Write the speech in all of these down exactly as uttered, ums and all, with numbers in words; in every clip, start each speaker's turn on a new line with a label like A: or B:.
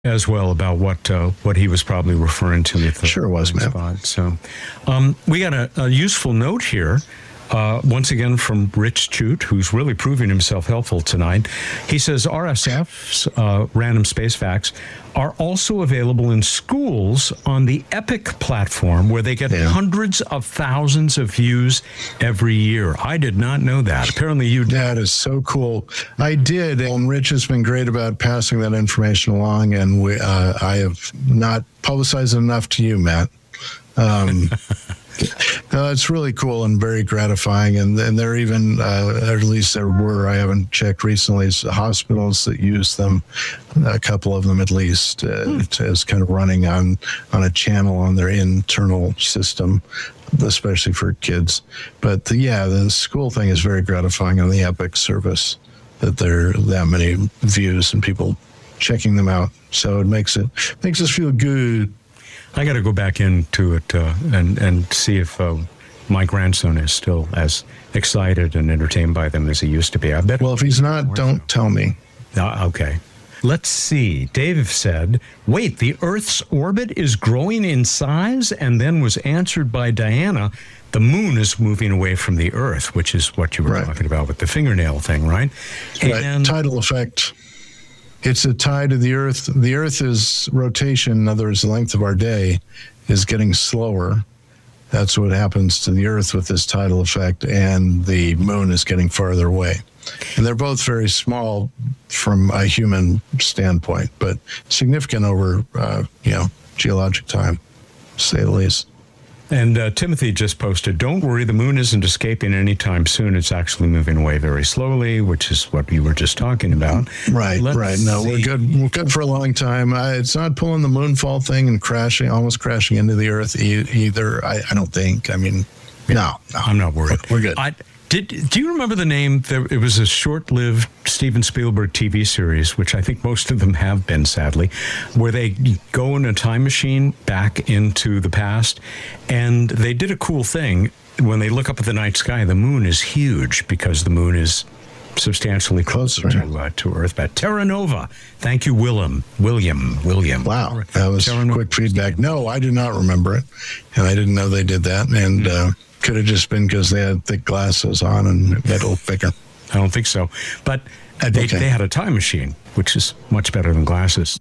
A: as well about what uh, what he was probably referring to with the
B: sure was, man.
A: Spot. So um, we got a, a useful note here. Uh, once again from Rich Chute, who's really proving himself helpful tonight. He says R S F's, uh, Random Space Facts, are also available in schools on the Epic platform, where they get yeah. hundreds of thousands of views every year. I did not know that. Apparently you did.
B: That is so cool. I did, and Rich has been great about passing that information along, and we, uh, I have not publicized it enough to you, Matt. Um No, it's really cool and very gratifying. And, and there even, uh, at least there were, I haven't checked recently, hospitals that use them, a couple of them at least, uh, hmm. as kind of running on, on a channel on their internal system, especially for kids. But the, yeah, the school thing is very gratifying on the Epic service, that there are that many views and people checking them out. So it makes it makes us feel good.
A: I got to go back into it uh, and and see if uh, my grandson is still as excited and entertained by them as he used to be. I bet.
B: Well, if he's not, don't so. tell me.
A: Uh, okay. Let's see. Dave said, wait, the Earth's orbit is growing in size, and then was answered by Diana, the moon is moving away from the Earth, which is what you were right. talking about with the fingernail thing, right?
B: Right. And tidal effect. It's a tie to the Earth. The Earth's rotation, in other words, the length of our day, is getting slower. That's what happens to the Earth with this tidal effect, and the moon is getting farther away. And they're both very small from a human standpoint, but significant over, uh, you know, geologic time, to say the least.
A: And uh, Timothy just posted, don't worry, the moon isn't escaping anytime soon. It's actually moving away very slowly, which is what you were just talking about.
B: Right, Let's right. No, see. we're good. We're good for a long time. I, it's not pulling the moonfall thing and crashing, almost crashing into the Earth e- either. I, I don't think. I mean, no, no.
A: I'm not worried.
B: We're good.
A: I, Did do you remember the name? There, it was a short-lived Steven Spielberg T V series, which I think most of them have been, sadly, where they go in a time machine back into the past, and they did a cool thing. When they look up at the night sky, the moon is huge because the moon is substantially closer to, uh, to Earth. But Terra Nova. Thank you, Willem. William. William.
B: Wow, that was Terra quick feedback. No, I do not remember it, and I didn't know they did that. And. Mm-hmm. Uh, Could have just been because they had thick glasses on and metal thicker.
A: I don't think so. But they, okay. they had a time machine, which is much better than glasses.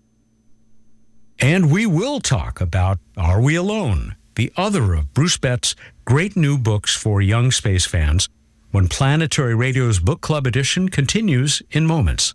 A: And we will talk about Are We Alone?, the other of Bruce Betts' great new books for young space fans, when Planetary Radio's Book Club edition continues in moments.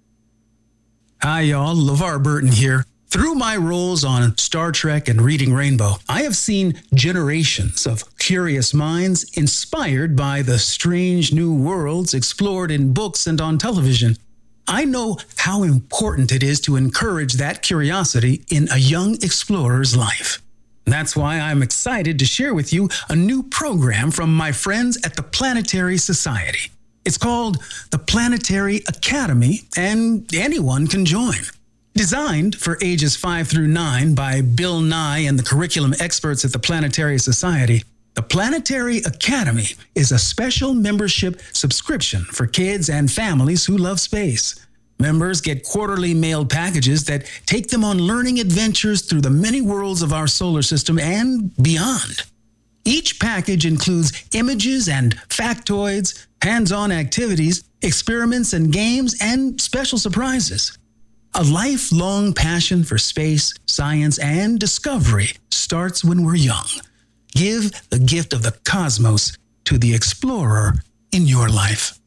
C: Hi, y'all. LeVar Burton here. Through my roles on Star Trek and Reading Rainbow, I have seen generations of curious minds inspired by the strange new worlds explored in books and on television. I know how important it is to encourage that curiosity in a young explorer's life. That's why I'm excited to share with you a new program from my friends at the Planetary Society. It's called the Planetary Academy, and anyone can join. Designed for ages five through nine by Bill Nye and the curriculum experts at the Planetary Society, the Planetary Academy is a special membership subscription for kids and families who love space. Members get quarterly mailed packages that take them on learning adventures through the many worlds of our solar system and beyond. Each package includes images and factoids, hands-on activities, experiments and games, and special surprises. A lifelong passion for space, science, and discovery starts when we're young. Give the gift of the cosmos to the explorer in your life.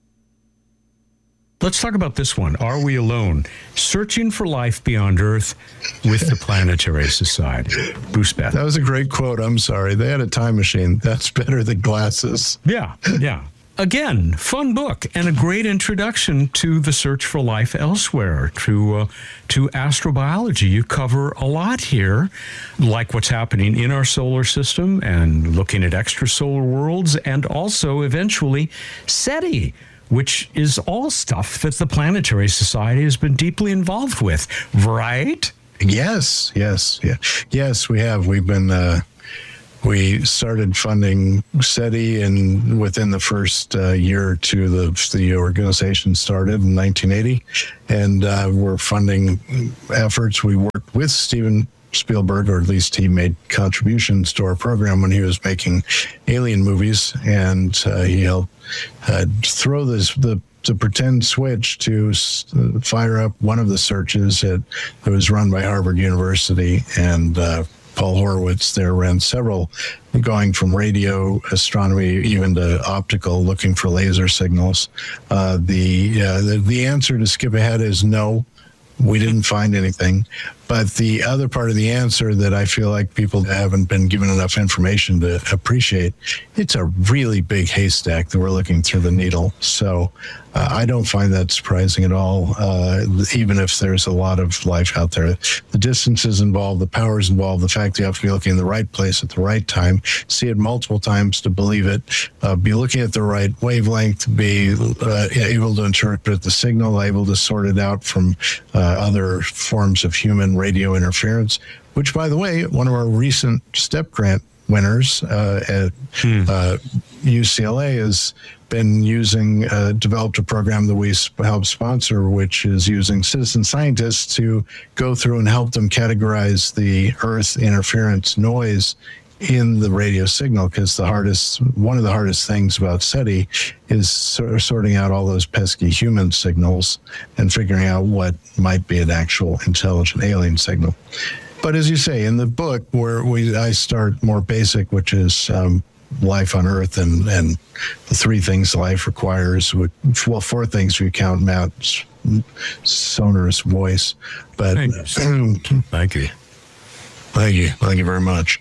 A: Let's talk about this one. Are We Alone? Searching for Life Beyond Earth with the Planetary Society. Bruce Betts.
B: That was a great quote. I'm sorry. They had a time machine. That's better than glasses.
A: Yeah, yeah. Again, fun book and a great introduction to the search for life elsewhere, to uh, to astrobiology. You cover a lot here, like what's happening in our solar system and looking at extrasolar worlds, and also eventually SETI, which is all stuff that the Planetary Society has been deeply involved with, right?
B: Yes, yes, yeah. Yes, we have. We've been... Uh, we started funding SETI, and within the first uh, year or two, the, the organization started in nineteen eighty, and uh, we're funding efforts. We worked with Steven Spielberg, or at least he made contributions to our program when he was making alien movies, and uh, he helped uh, throw this the the pretend switch to fire up one of the searches that, that was run by Harvard University, and uh, Paul Horowitz there ran several, going from radio astronomy even to optical, looking for laser signals. Uh, the, uh, the the answer to skip ahead is no, we didn't find anything. But the other part of the answer that I feel like people haven't been given enough information to appreciate, it's a really big haystack that we're looking through the needle. So uh, I don't find that surprising at all, uh, even if there's a lot of life out there. The distances involved, the powers involved, the fact you have to be looking in the right place at the right time, see it multiple times to believe it, uh, be looking at the right wavelength, be uh, able to interpret the signal, able to sort it out from uh, other forms of human radio interference, which, by the way, one of our recent STEP grant winners uh, at hmm. uh, U C L A has been using, uh, developed a program that we help sponsor, which is using citizen scientists to go through and help them categorize the Earth interference noise in the radio signal, because the hardest, one of the hardest things about SETI is sort of sorting out all those pesky human signals and figuring out what might be an actual intelligent alien signal. But as you say, in the book, where we I start more basic, which is um, life on Earth, and, and the three things life requires, well, four things if you count Matt's sonorous voice. But
A: Thank you. Thank you.
B: Thank you. Thank you very much.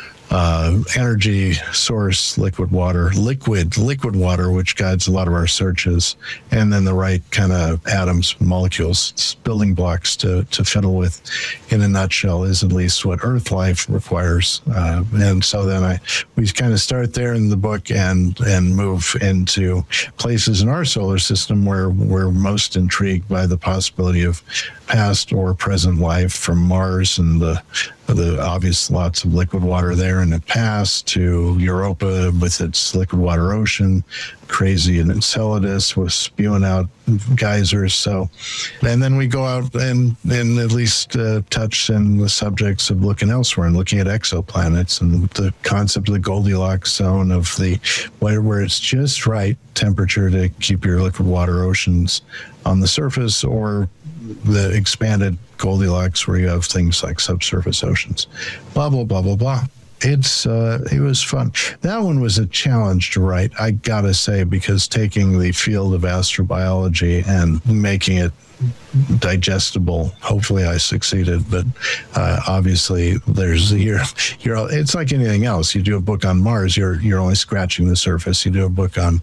B: Uh, energy source, liquid water, liquid, liquid water, which guides a lot of our searches, and then the right kind of atoms, molecules, building blocks to, to fiddle with, in a nutshell, is at least what Earth life requires. Uh, and so then I, we kind of start there in the book and, and move into places in our solar system where we're most intrigued by the possibility of past or present life, from Mars and the the obvious lots of liquid water there in the past, to Europa with its liquid water ocean, crazy and Enceladus was spewing out geysers. So, and then we go out and, and at least uh, touch in the subjects of looking elsewhere and looking at exoplanets and the concept of the Goldilocks zone of the where, where it's just right temperature to keep your liquid water oceans on the surface, or the expanded Goldilocks where you have things like subsurface oceans, blah, blah, blah, blah, blah. It's, uh, it was fun. That one was a challenge to write, I gotta say, because taking the field of astrobiology and making it digestible, hopefully I succeeded, but uh, obviously there's you're you're it's like anything else. You do a book on Mars, you're you're only scratching the surface. You do a book on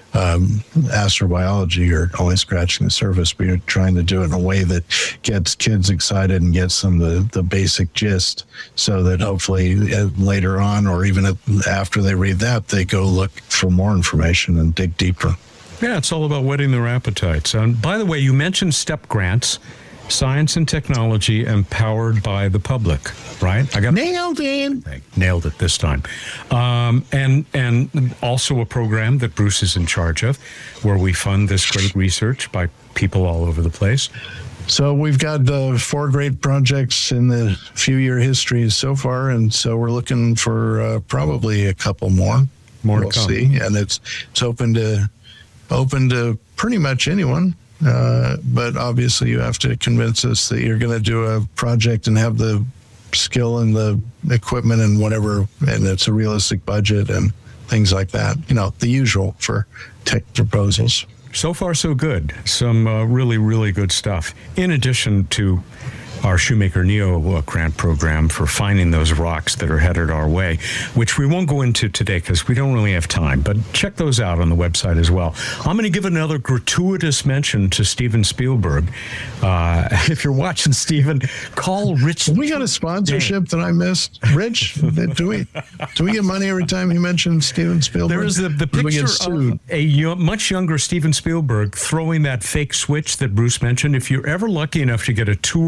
B: um, astrobiology, you're only scratching the surface, but you're trying to do it in a way that gets kids excited and gets them the the basic gist, so that hopefully later on, or even after they read that, they go look for more information and dig deeper.
A: Yeah, it's all about whetting their appetites. And by the way, you mentioned STEP grants, science and technology empowered by the public, right?
B: I got nailed it.
A: Nailed it this time. Um, and and also a program that Bruce is in charge of, where we fund this great research by people all over the place.
B: So we've got uh, four great projects in the few-year history so far, and so we're looking for uh, probably a couple more.
A: More
B: we'll
A: to come.
B: See, and it's it's open to. Open to pretty much anyone, uh, but obviously you have to convince us that you're going to do a project and have the skill and the equipment and whatever, and it's a realistic budget and things like that. You know, the usual for tech proposals.
A: So far, so good. Some uh, really, really good stuff. In addition to our Shoemaker Neo grant program for finding those rocks that are headed our way, which we won't go into today because we don't really have time, but check those out on the website as well. I'm going to give another gratuitous mention to Steven Spielberg. Uh, if you're watching, Steven, call Rich.
B: We got a sponsorship that I missed. Rich, do we do we get money every time he mentions Steven Spielberg?
A: There is the, the picture of a young, much younger Steven Spielberg throwing that fake switch that Bruce mentioned. If you're ever lucky enough to get a tour of the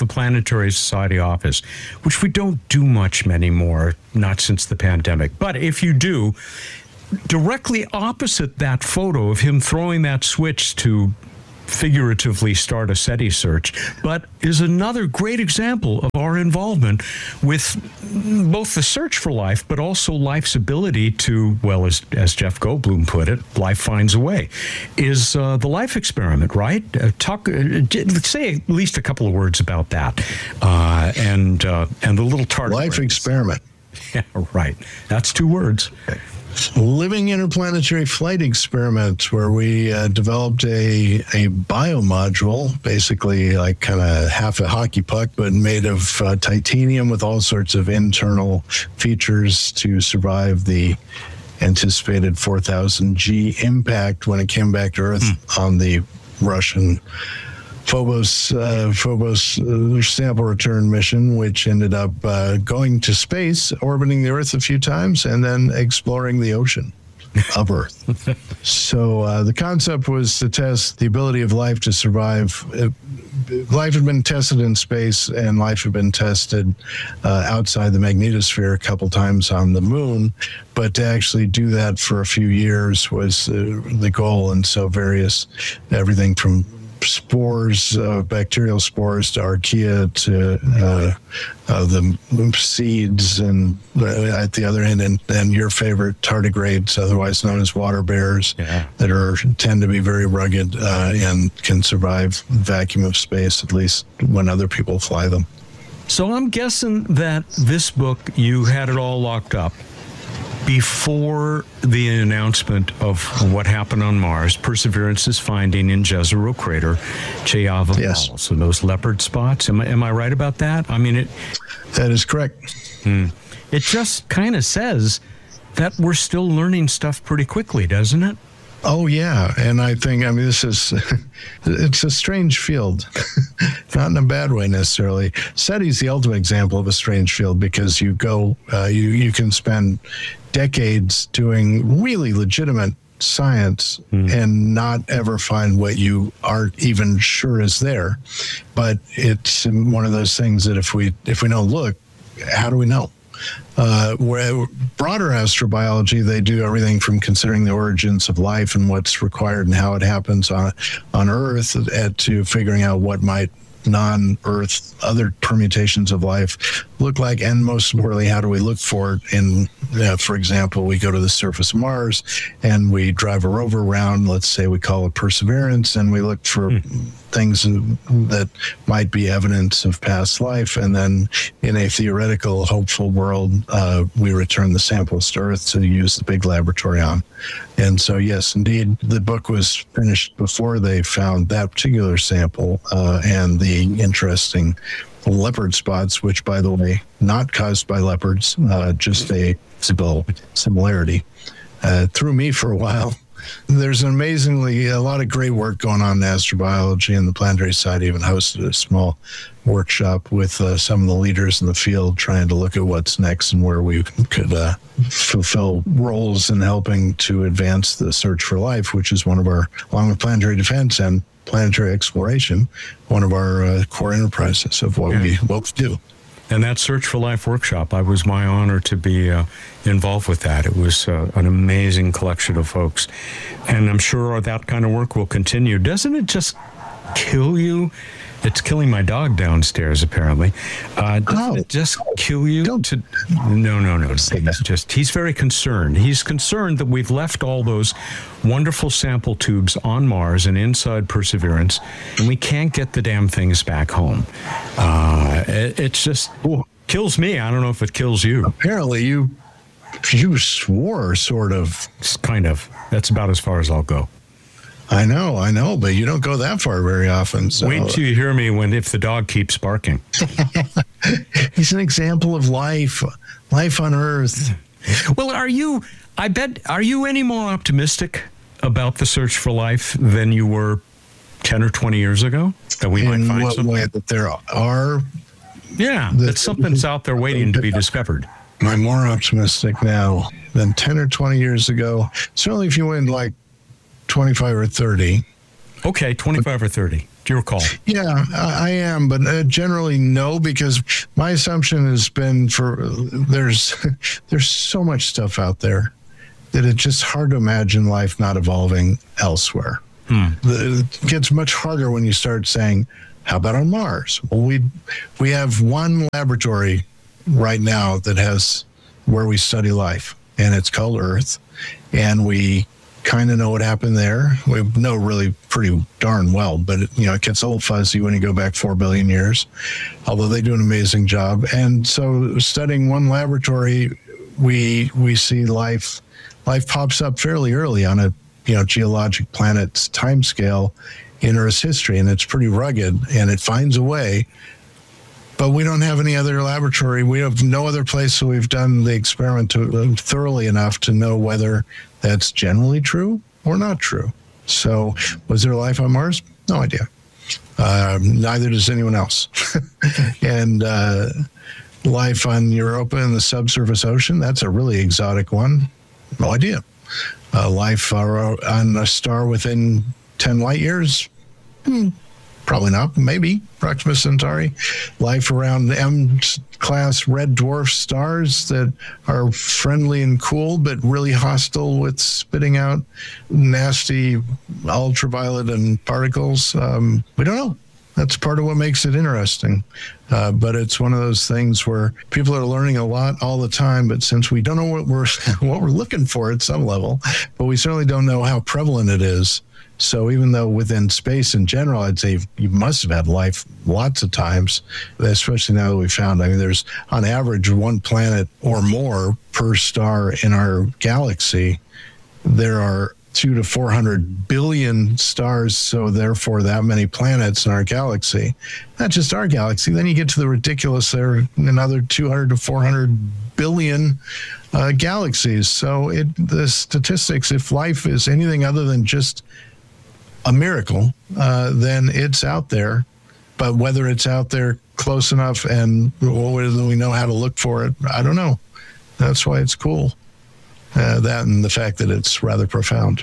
A: Planetary Society office, which we don't do much anymore, not since the pandemic. But if you do, directly opposite that photo of him throwing that switch to figuratively start a SETI search, but is another great example of our involvement with both the search for life, but also life's ability to, well, as, as Jeff Goldblum put it, life finds a way, is uh, the life experiment, right? Uh, talk, uh, say at least a couple of words about that, uh, and uh, and the little target.
B: Life experiment.
A: Yeah, right. That's two words.
B: Okay. Living interplanetary flight experiment, where we uh, developed a a biomodule, basically like kind of half a hockey puck, but made of uh, titanium with all sorts of internal features to survive the anticipated four thousand G impact when it came back to Earth mm. on the Russian Phobos uh, Phobos uh, sample return mission, which ended up uh, going to space, orbiting the Earth a few times, and then exploring the ocean of Earth. So uh, the concept was to test the ability of life to survive. Uh, life had been tested in space, and life had been tested uh, outside the magnetosphere a couple times on the moon. But to actually do that for a few years was uh, the goal. And so various, everything from spores, uh, bacterial spores, to archaea, to uh, uh, the seeds, and uh, at the other end, and, and your favorite tardigrades, otherwise known as water bears, yeah. that are tend to be very rugged uh, and can survive vacuum of space, at least when other people fly them.
A: So I'm guessing that this book, you had it all locked up before the announcement of what happened on Mars, Perseverance's finding in Jezero Crater, Chayava
B: yes.
A: Falls, and those leopard spots. Am I, am I right about that? I mean, it.
B: That is correct.
A: Hmm, it just kind of says that we're still learning stuff pretty quickly, doesn't it?
B: Oh, yeah. And I think, I mean, this is, it's a strange field, not in a bad way necessarily. SETI's the ultimate example of a strange field, because you go, uh, you, you can spend decades doing really legitimate science mm. and not ever find what you aren't even sure is there. But it's one of those things that if we, if we don't look, how do we know? Uh, where broader astrobiology, they do everything from considering the origins of life and what's required and how it happens on on Earth, uh, to figuring out what might non-Earth other permutations of life look like, and most importantly, how do we look for it in, uh, for example, we go to the surface of Mars and we drive a rover around, let's say we call it Perseverance, and we look for mm. things that might be evidence of past life, and then in a theoretical, hopeful world, uh, we return the samples to Earth to use the big laboratory on. And so, yes, indeed, the book was finished before they found that particular sample uh, and the interesting leopard spots, which, by the way, not caused by leopards, uh, just a similarity. Uh, threw me for a while. There's an amazingly, a lot of great work going on in astrobiology, and the Planetary Society even hosted a small workshop with uh, some of the leaders in the field, trying to look at what's next and where we could uh, fulfill roles in helping to advance the search for life, which is one of our, along with planetary defense and planetary exploration, one of our uh, core enterprises of what yeah. we what we do.
A: And that Search for Life workshop, I was my honor to be uh, involved with that. It was uh, an amazing collection of folks. And I'm sure that kind of work will continue. Doesn't it just kill you? It's killing my dog downstairs, apparently. Uh, doesn't oh. it just kill you?
B: Don't.
A: To, no, no, no. He's just, he's very concerned. He's concerned that we've left all those wonderful sample tubes on Mars and inside Perseverance, and we can't get the damn things back home. Uh, it, it's just oh, kills me. I don't know if it kills you.
B: Apparently, you you swore, sort of.
A: Kind of. That's about as far as I'll go.
B: I know, I know, but you don't go that far very often. So.
A: Wait till you hear me when if the dog keeps barking.
B: He's an example of life, life on Earth.
A: Well, are you, I bet, are you any more optimistic about the search for life than you were ten or twenty years ago? That we
B: In
A: might find
B: what
A: something?
B: Way that there are?
A: Yeah, that something's out there waiting to be discovered.
B: I'm more optimistic now than ten or twenty years ago. Certainly if you went like twenty-five or thirty.
A: Okay, twenty-five or thirty. Your call.
B: Yeah, I am, but uh, generally no, because my assumption has been for there's there's so much stuff out there that it's just hard to imagine life not evolving elsewhere. Hmm. It gets much harder when you start saying, how about on Mars? Well, we we have one laboratory right now that has where we study life, and it's called Earth, and we kind of know what happened there. We know really pretty darn well, but it, you know, it gets a little fuzzy when you go back four billion years, although they do an amazing job. And so studying one laboratory, we we see life life pops up fairly early on a you know geologic planet's timescale in Earth's history, and it's pretty rugged, and it finds a way. But we don't have any other laboratory. We have no other place, so we've done the experiment to, thoroughly enough to know whether that's generally true or not true. So was there life on Mars? No idea. Uh, neither does anyone else. And uh, life on Europa in the subsurface ocean, that's a really exotic one. No idea. Uh, life uh, on a star within ten light years? Hmm. Probably not. Maybe. Proxima Centauri. Life around M-class red dwarf stars that are friendly and cool, but really hostile with spitting out nasty ultraviolet and particles. Um, we don't know. That's part of what makes it interesting. Uh, but it's one of those things where people are learning a lot all the time, but since we don't know what we're what we're looking for at some level, but we certainly don't know how prevalent it is. So even though within space in general, I'd say you must have had life lots of times, especially now that we found, I mean, there's on average one planet or more per star in our galaxy. There are two to four hundred billion stars, so therefore that many planets in our galaxy. Not just our galaxy. Then you get to the ridiculous, there are another two hundred to four hundred billion uh, galaxies. So it the statistics, if life is anything other than just a miracle, uh, then it's out there. But whether it's out there close enough and whether we know how to look for it, I don't know. That's why it's cool. Uh, that and the fact that it's rather profound.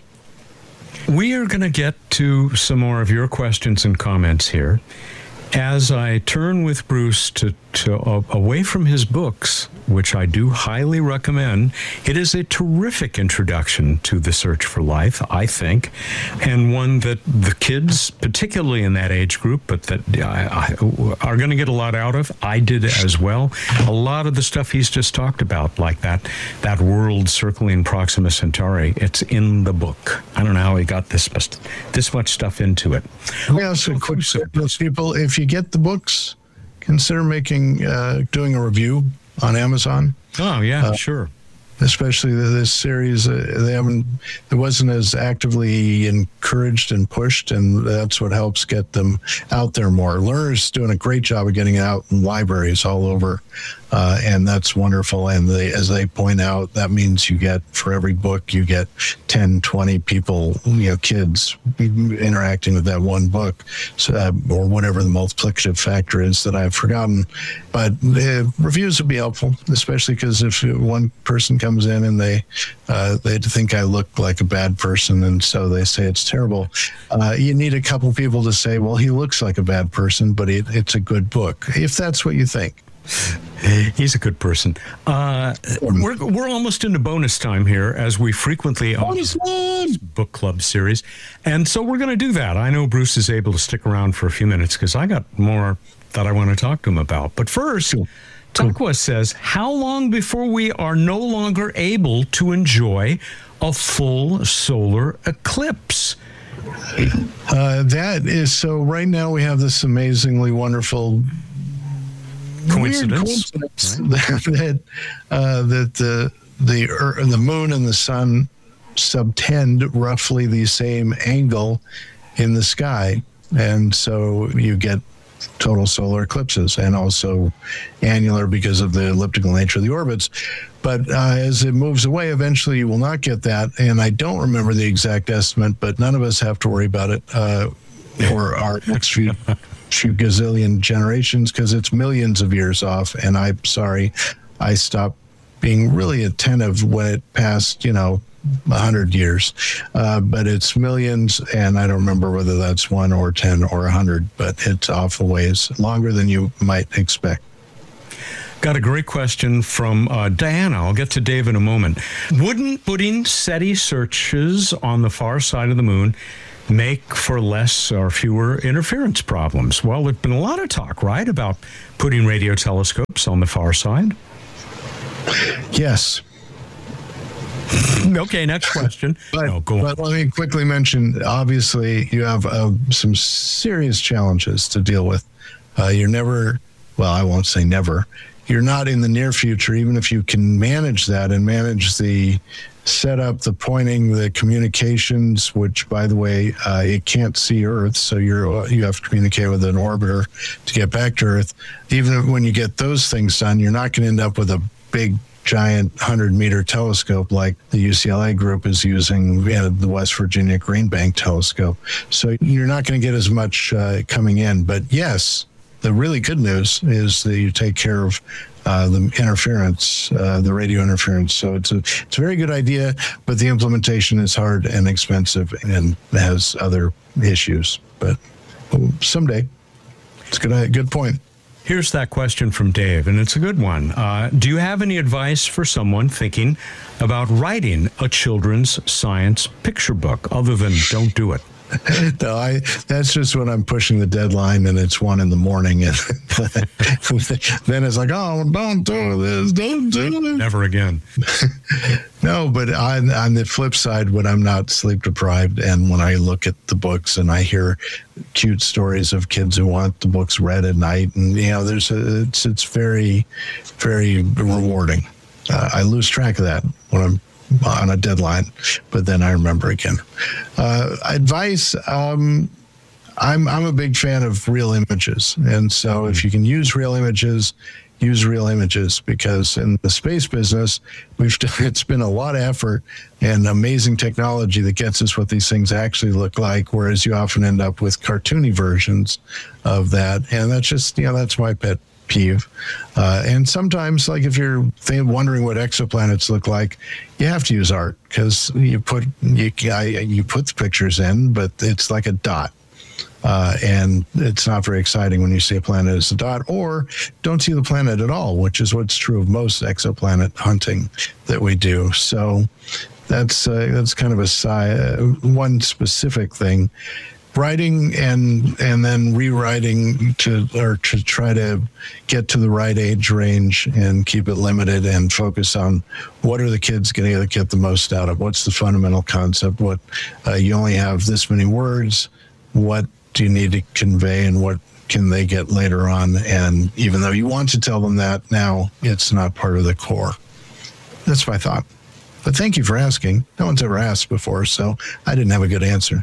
A: We are going to get to some more of your questions and comments here. As I turn with Bruce to, to uh, away from his books, which I do highly recommend, it is a terrific introduction to the search for life, I think, and one that the kids, particularly in that age group, but that I, I, are going to get a lot out of. I did as well. A lot of the stuff he's just talked about, like that that world circling Proxima Centauri, it's in the book. I don't know how he got this this much stuff into it.
B: We also quick those people, if you get the books, consider making uh, doing a review on Amazon.
A: Oh yeah,
B: uh,
A: sure.
B: Especially this series, uh, they haven't. It wasn't as actively encouraged and pushed, and that's what helps get them out there more. Learner's doing a great job of getting it out in libraries all over, uh, and that's wonderful. And they, as they point out, that means you get for every book you get ten, twenty people, you know, kids interacting with that one book, so uh, or whatever the multiplicative factor is that I've forgotten. But uh, reviews would be helpful, especially because if one person comes in and they uh, they think I look like a bad person, and so they say it's terrible. Uh, you need a couple people to say, well, he looks like a bad person, but it, it's a good book, if that's what you think.
A: He's a good person. Uh, we're we're almost into bonus time here, as we frequently on this book club series, and so we're going to do that. I know Bruce is able to stick around for a few minutes because I got more that I want to talk to him about. But first, Takwa says, how long before we are no longer able to enjoy a full solar eclipse?
B: Uh, that is, so right now we have this amazingly wonderful
A: coincidence,
B: coincidence right? that uh, that the the Earth, the moon and the sun subtend roughly the same angle in the sky, and so you get total solar eclipses, and also annular because of the elliptical nature of the orbits. But uh, as it moves away, eventually you will not get that. And I don't remember the exact estimate, but none of us have to worry about it uh, for our next few, few gazillion generations, because it's millions of years off. And I'm sorry, I stopped being really attentive when it passed, you know, a hundred years, uh, but it's millions, and I don't remember whether that's one or ten or a hundred, but it's awful ways, longer than you might expect.
A: Got a great question from uh, Diana. I'll get to Dave in a moment. Wouldn't putting SETI searches on the far side of the moon make for less or fewer interference problems? Well, there's been a lot of talk, right, about putting radio telescopes on the far side.
B: Yes.
A: Okay, next question.
B: But,
A: no, go on.
B: But let me quickly mention, obviously, you have uh, some serious challenges to deal with. Uh, you're never, well, I won't say never. You're not in the near future, even if you can manage that and manage the setup, the pointing, the communications, which, by the way, uh, it can't see Earth, so you're you have to communicate with an orbiter to get back to Earth. Even when you get those things done, you're not going to end up with a big, giant hundred-meter telescope like the U C L A group is using, you know, the West Virginia Green Bank telescope. So you're not going to get as much uh, coming in. But yes, the really good news is that you take care of uh, the interference, uh, the radio interference. So it's a it's a very good idea, but the implementation is hard and expensive and has other issues. But someday, it's a good, good point.
A: Here's that question from Dave, and it's a good one. Uh, do you have any advice for someone thinking about writing a children's science picture book other than don't do it?
B: No, I, that's just when I'm pushing the deadline and it's one in the morning. And then it's like, oh, don't do this, don't do this.
A: Never again.
B: No, but on, on the flip side, when I'm not sleep deprived and when I look at the books and I hear cute stories of kids who want the books read at night, and, you know, there's a, it's, it's very, very rewarding. Uh, I lose track of that when I'm on a deadline, but then I remember again. Uh, advice, um, I'm I'm a big fan of real images, and so if you can use real images, use real images, because in the space business, we've it's been a lot of effort and amazing technology that gets us what these things actually look like, whereas you often end up with cartoony versions of that, and that's just, you know, that's my pet peeve. Uh, and sometimes, like if you're th- wondering what exoplanets look like, you have to use art, because you put you, I, you put the pictures in, but it's like a dot. Uh, and it's not very exciting when you see a planet as a dot, or don't see the planet at all, which is what's true of most exoplanet hunting that we do. So that's uh, that's kind of a sci- uh, one specific thing. Writing and and then rewriting to or to try to get to the right age range and keep it limited and focus on what are the kids going to get the most out of. What's the fundamental concept? What uh, you only have this many words. What do you need to convey, and what can they get later on? And even though you want to tell them that now, it's not part of the core. That's my thought. But thank you for asking. No one's ever asked before, so I didn't have a good answer.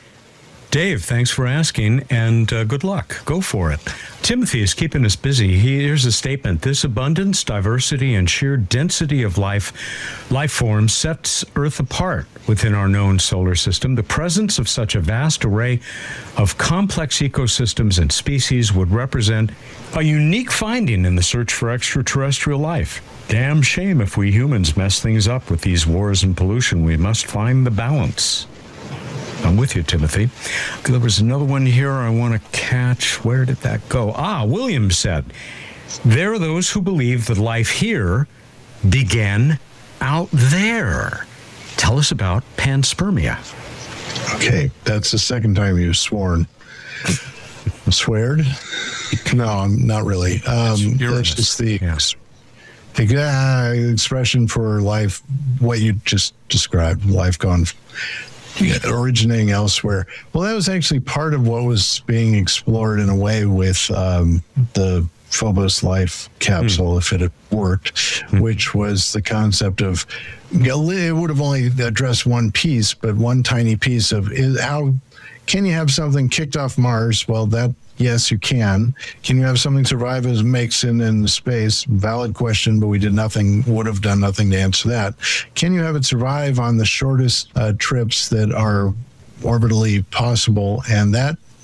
A: Dave, thanks for asking, and uh, good luck. Go for it. Timothy is keeping us busy. Here's a statement. This abundance, diversity, and sheer density of life, life forms sets Earth apart within our known solar system. The presence of such a vast array of complex ecosystems and species would represent a unique finding in the search for extraterrestrial life. Damn shame if we humans mess things up with these wars and pollution. We must find the balance. I'm with you, Timothy. There was another one here I want to catch. Where did that go? Ah, William said, there are those who believe that life here began out there. Tell us about panspermia.
B: Okay, that's the second time you've sworn. Sweared? No, I'm not really. Um, that's just the,
A: yeah.
B: the uh, expression for life, what you just described, life gone originating elsewhere. Well, that was actually part of what was being explored in a way with um, the Phobos Life capsule, mm. if it had worked, mm. which was the concept of, you know, it would have only addressed one piece, but one tiny piece of is how can you have something kicked off Mars? Well, that, yes, you can. Can you have something survive as makes in, in space? Valid question, but we did nothing, would have done nothing to answer that. Can you have it survive on the shortest uh, trips that are orbitally possible? And that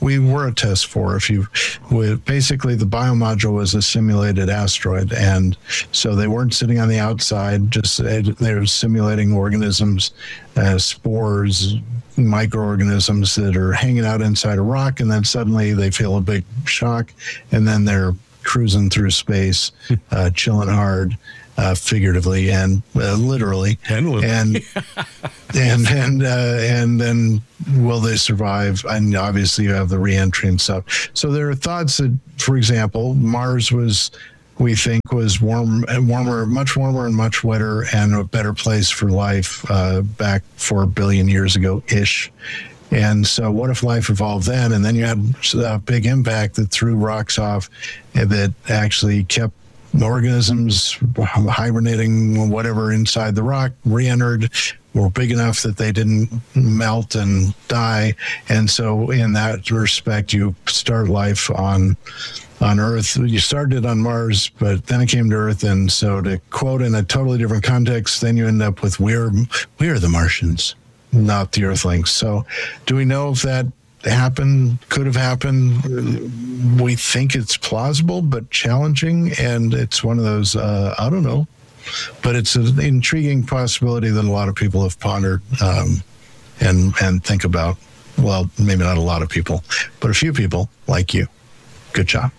B: we were a test for. If you, with basically the biomodule was a simulated asteroid, and so they weren't sitting on the outside. Just they were simulating organisms, uh, spores, microorganisms that are hanging out inside a rock, and then suddenly they feel a big shock, and then they're cruising through space, uh, chilling hard. Uh, figuratively and uh, literally,
A: and
B: and and and, uh, and then will they survive? And obviously, you have the reentry and stuff. So there are thoughts that, for example, Mars was, we think, was warm, warmer, much warmer and much wetter, and a better place for life uh, back four billion years ago ish. And so, what if life evolved then? And then you had a big impact that threw rocks off, and that actually kept organisms hibernating, whatever, inside the rock, re-entered, were big enough that they didn't melt and die. And so in that respect, you start life on on Earth. You started on Mars, but then it came to Earth. And so, to quote in a totally different context, then you end up with we're, we're the Martians, not the Earthlings. So do we know if that happened, could have happened? We think it's plausible, but challenging. And it's one of those, uh, I don't know, but it's an intriguing possibility that a lot of people have pondered um, and, and think about. Well, maybe not a lot of people, but a few people like you. Good job.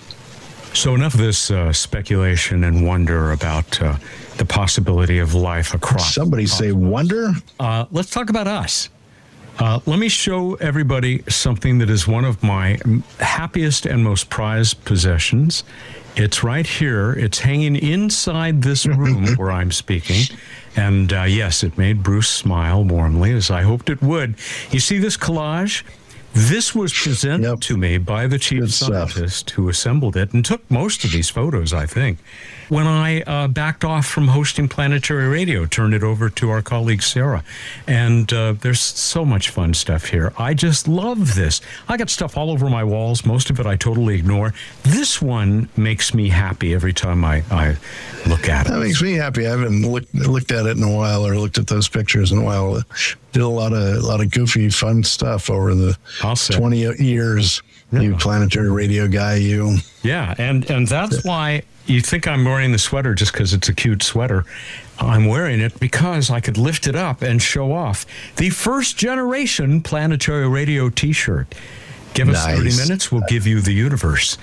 A: So enough of this uh, speculation and wonder about uh, the possibility of life across.
B: Somebody say wonder?
A: Uh, let's talk about us. Uh, let me show everybody something that is one of my happiest and most prized possessions. It's right here. It's hanging inside this room where I'm speaking. And uh, yes, it made Bruce smile warmly, as I hoped it would. You see this collage? This was presented yep. to me by the chief Good scientist stuff. who assembled it and took most of these photos, I think. When I uh, backed off from hosting Planetary Radio, turned it over to our colleague Sarah. And uh, there's so much fun stuff here. I just love this. I got stuff all over my walls. Most of it I totally ignore. This one makes me happy every time I, I look at it.
B: That makes me happy. I haven't looked, looked at it in a while or looked at those pictures in a while. Did a lot of a lot of goofy, fun stuff over the twenty years. Yeah. You Planetary Radio guy, you.
A: Yeah, and, and that's why you think I'm wearing the sweater just because it's a cute sweater. I'm wearing it because I could lift it up and show off the first generation Planetary Radio t-shirt. Give us nice. thirty minutes, we'll give you the universe.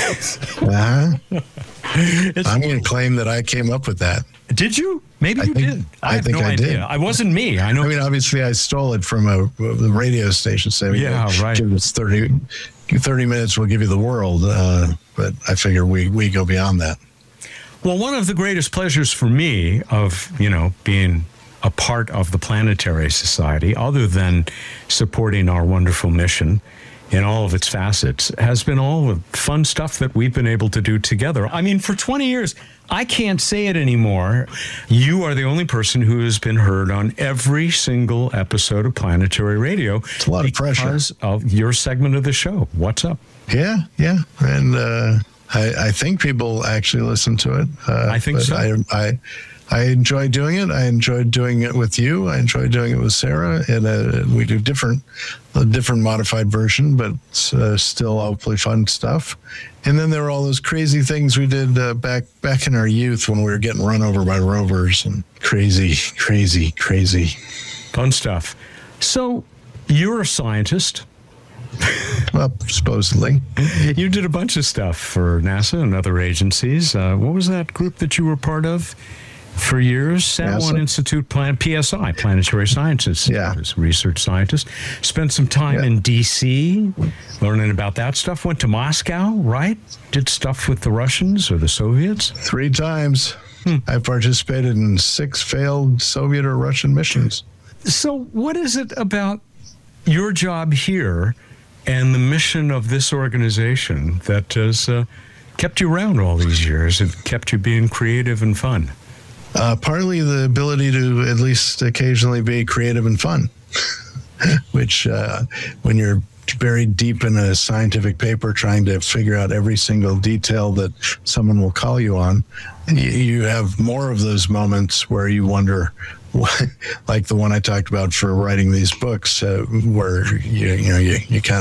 B: uh-huh. I'm going to claim that I came up with that.
A: Did you? Maybe
B: I
A: you
B: think,
A: did. I,
B: I
A: have
B: think
A: no
B: I
A: idea.
B: did.
A: I wasn't me. I know.
B: I mean, obviously, I stole it from a, a radio station saying,
A: yeah,
B: you know,
A: right.
B: Give us thirty, thirty minutes, we'll give you the world. Uh, but I figure we, we go beyond that.
A: Well, one of the greatest pleasures for me of, you know, being a part of the Planetary Society, other than supporting our wonderful mission in all of its facets, has been all the fun stuff that we've been able to do together. I mean, for twenty years, I can't say it anymore. You are the only person who has been heard on every single episode of Planetary Radio.
B: It's a lot of pressure.
A: Because of your segment of the show. What's up?
B: Yeah, yeah. And uh, I, I think people actually listen to it. Uh,
A: I think so.
B: I, I, I enjoy doing it. I enjoyed doing it with you. I enjoy doing it with Sarah. And uh, we do different, a different modified version, but uh, still hopefully fun stuff. And then there were all those crazy things we did uh, back back in our youth when we were getting run over by rovers and crazy, crazy, crazy.
A: Fun stuff. So you're a scientist.
B: Well, supposedly.
A: You did a bunch of stuff for NASA and other agencies. Uh, what was that group that you were part of for years? San Juan Institute, Plan- P S I, Planetary Sciences.
B: Yeah.
A: Research scientist. Spent some time yeah. in D C learning about that stuff. Went to Moscow, right? Did stuff with the Russians or the Soviets?
B: Three times. Hmm. I participated in six failed Soviet or Russian missions.
A: So what is it about your job here and the mission of this organization that has uh, kept you around all these years and kept you being creative and fun?
B: Uh, partly the ability to at least occasionally be creative and fun, which uh, when you're buried deep in a scientific paper trying to figure out every single detail that someone will call you on, you have more of those moments where you wonder, like the one I talked about for writing these books, uh, where you, you know you, you kind of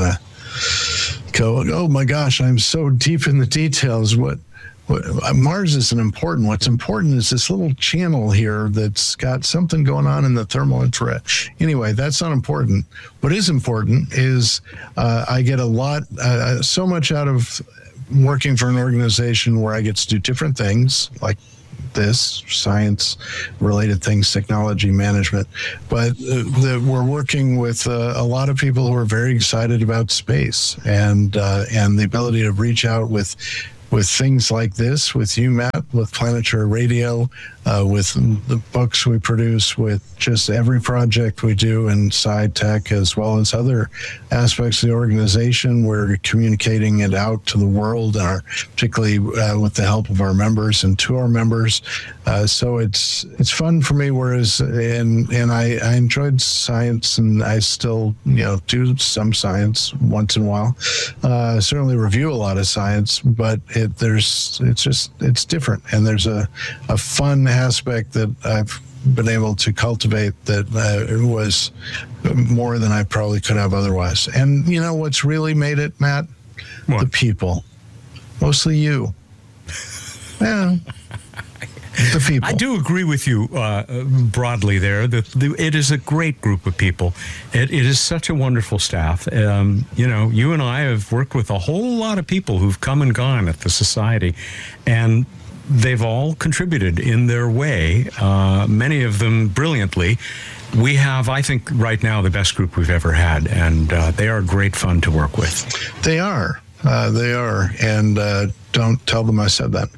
B: go, oh my gosh, I'm so deep in the details. What, what Mars isn't important. What's important is this little channel here that's got something going on in the thermal infrared. Anyway, that's not important. What is important is uh, I get a lot, uh, so much out of working for an organization where I get to do different things, like this, science-related things, technology management. But uh, the, we're working with uh, a lot of people who are very excited about space and uh, and the ability to reach out with with things like this, with you, Matt, with Planetary Radio, uh, with the books we produce, with just every project we do in SciTech, as well as other aspects of the organization. We're communicating it out to the world, and our, particularly uh, with the help of our members and to our members. Uh, so it's it's fun for me. Whereas, and and I, I enjoyed science, and I still you know do some science once in a while. Uh, certainly review a lot of science, but it, there's it's just it's different, and there's a a fun aspect that I've been able to cultivate that uh, was more than I probably could have otherwise. And you know what's really made it, Matt?
A: What?
B: The people, mostly you. Yeah. The people.
A: I do agree with you uh, broadly there. The, the, it is a great group of people. It, it is such a wonderful staff. Um, you know, you and I have worked with a whole lot of people who've come and gone at the Society, and they've all contributed in their way, uh, many of them brilliantly. We have, I think, right now the best group we've ever had, and uh, they are great fun to work with.
B: They are. Uh, they are. And uh, don't tell them I said that.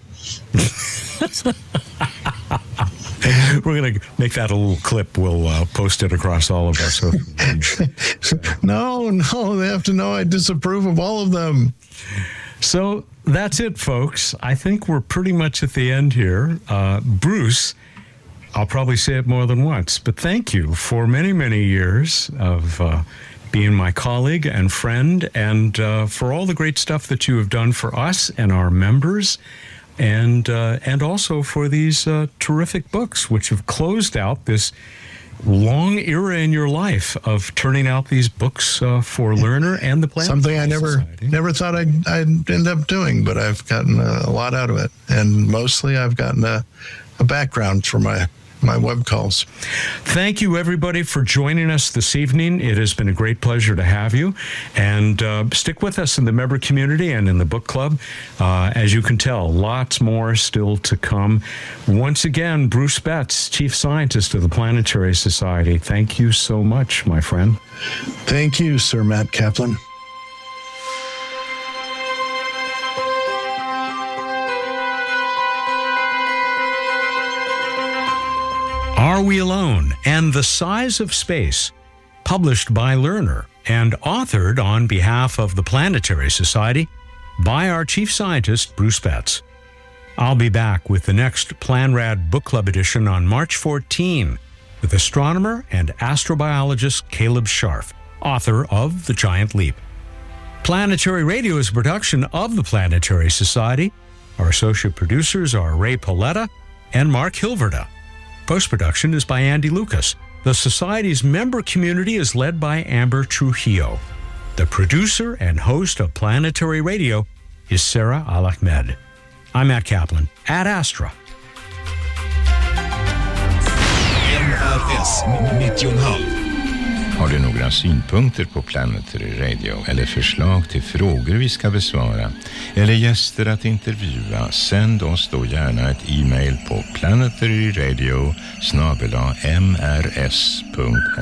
A: We're going to make that a little clip. We'll uh, post it across all of us.
B: no, no, they have to know I disapprove of all of them.
A: So that's it, folks. I think we're pretty much at the end here. Uh, Bruce, I'll probably say it more than once, but thank you for many, many years of uh, being my colleague and friend, and uh, for all the great stuff that you have done for us and our members. And uh, and also for these uh, terrific books, which have closed out this long era in your life of turning out these books uh, for Learner and the Planetary
B: Something I never
A: Society.
B: never thought I'd, I'd end up doing, but I've gotten a, a lot out of it. And mostly I've gotten a, a background for my my web calls.
A: Thank you, everybody, for joining us this evening. It has been a great pleasure to have you. And uh, stick with us in the member community and in the book club. Uh, as you can tell, lots more still to come. Once again, Bruce Betts, Chief Scientist of the Planetary Society. Thank you so much, my friend.
B: Thank you, Sir Matt Kaplan.
A: Are We Alone? And the Size of Space, published by Learner and authored on behalf of the Planetary Society by our Chief Scientist, Bruce Betts. I'll be back with the next PlanRad Book Club edition on March fourteenth with astronomer and astrobiologist Caleb Scharf, author of The Giant Leap. Planetary Radio is a production of the Planetary Society. Our associate producers are Ray Pauletta and Mark Hilverda. Post-production is by Andy Lucas. The Society's member community is led by Amber Trujillo. The producer and host of Planetary Radio is Sarah Al-Ahmed. I'm Matt Kaplan, at Astra.
D: N R S nittio komma fem.
E: Har du några synpunkter på Planetary Radio eller förslag till frågor vi ska besvara eller gäster att intervjua, sänd oss då gärna ett e-mail på planetaryradio snabel-a m r s punkt